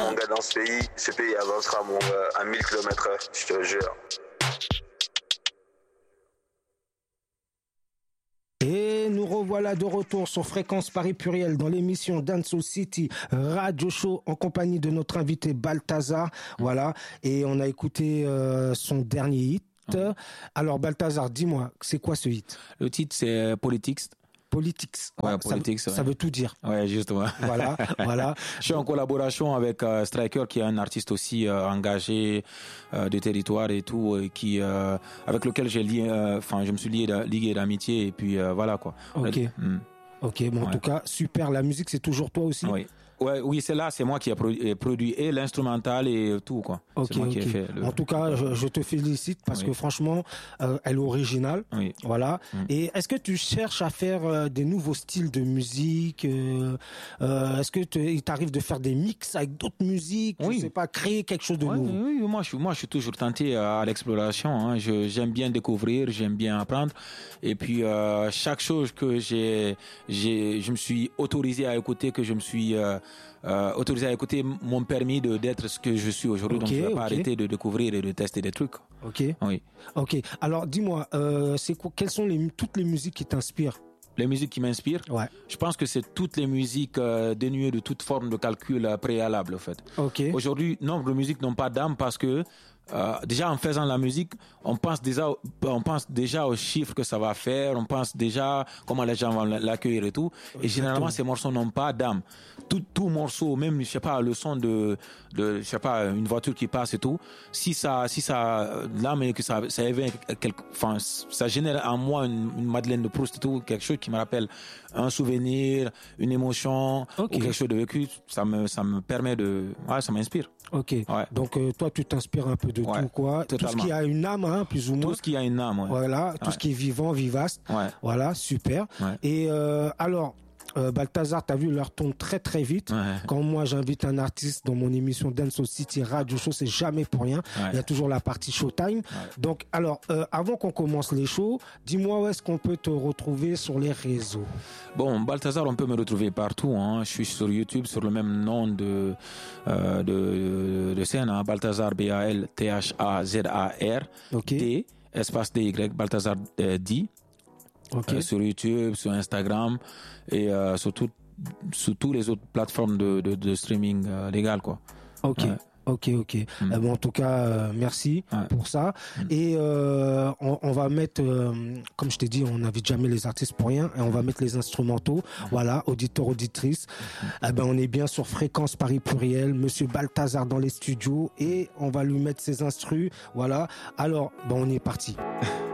mon gars, dans ce pays avancera, mon gars, à 1000 km/h, je te jure. Et nous revoilà de retour sur Fréquence Paris Pluriel dans l'émission Dancehall City Radio Show en compagnie de notre invité Balthazar. Voilà. Et on a écouté son dernier hit. Alors Balthazar, dis-moi, c'est quoi ce hit? Le titre, c'est Politics. Politics. Ouais, Politics. Ça veut tout dire. Ouais, justement. Voilà, voilà. Je suis en collaboration avec Striker, qui est un artiste aussi engagé de territoire et tout, qui avec lequel je me suis lié d'amitié et puis voilà quoi. Ok. Ok, bon, en tout cas, super. La musique, c'est toujours toi aussi? Oui. Oui, c'est moi qui ai produit et l'instrumental et tout quoi. Ok, c'est moi qui ai fait En tout cas, je te félicite parce que franchement, elle est originale. Oui. Voilà. Et est-ce que tu cherches à faire des nouveaux styles de musique? Est-ce que il t'arrive de faire des mix avec d'autres musiques? Je sais pas, créer quelque chose de nouveau? Oui, moi je suis toujours tenté à l'exploration. Hein. J'aime bien découvrir, j'aime bien apprendre. Et puis chaque chose que je me suis autorisé à écouter, que je me suis autorisé à écouter, m'ont permis d'être ce que je suis aujourd'hui. Donc je ne vais pas arrêter de découvrir et de tester des trucs. Ok. Oui. Ok. Alors dis-moi, quelles sont toutes les musiques qui t'inspirent? Les musiques qui m'inspirent, je pense que c'est toutes les musiques dénuées de toute forme de calcul préalable, en fait. Okay. Aujourd'hui, nombre de musiques n'ont pas d'âme parce que déjà en faisant la musique, on pense déjà aux chiffres que ça va faire, on pense déjà comment les gens vont l'accueillir et tout. Et généralement, ces morceaux n'ont pas d'âme. Tout morceau, même je sais pas, le son de je sais pas, une voiture qui passe et tout, si ça l'âme et que ça éveille ça génère en moi une Madeleine de Proust et tout, quelque chose qui me rappelle un souvenir, une émotion ou quelque chose de vécu, ça me permet ça m'inspire. Ok. Ouais. Donc toi tu t'inspires un peu de tout quoi. Totalement. Tout ce qui a une âme, hein, plus ou moins. Tout ce qui a une âme. Ouais. Voilà. Tout ce qui est vivant, vivace. Ouais. Voilà, super. Ouais. Et alors. Balthazar, t'as vu, l'heure tourne très très vite. Ouais. Quand moi j'invite un artiste dans mon émission Dancehall City Radio Show, c'est jamais pour rien. Ouais. Il y a toujours la partie Showtime. Ouais. Donc, alors, avant qu'on commence les shows, dis-moi où est-ce qu'on peut te retrouver sur les réseaux. Bon, Balthazar, on peut me retrouver partout. Hein. Je suis sur YouTube sur le même nom de scène, hein. Balthazar, Balthazar, D, espace DY, Balthazar D. Okay. Sur YouTube, sur Instagram et sur tous les autres plateformes de streaming légal quoi. Ok. Ok. Bon, en tout cas, merci pour ça. Et on va mettre, comme je t'ai dit, on n'invite jamais les artistes pour rien, et on va mettre les instrumentaux. Voilà, auditeurs, auditrices. On est bien sur Fréquence Paris Pluriel. Monsieur Balthazar dans les studios et on va lui mettre ses instrus. Voilà. Alors, on est parti.